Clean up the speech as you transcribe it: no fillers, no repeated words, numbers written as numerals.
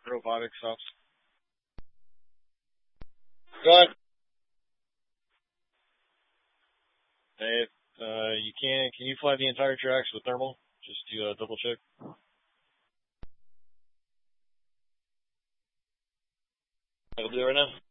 robotic stuff. Go ahead. Hey, can you fly the entire tracks with thermal? Just to double check. I'll do it right now.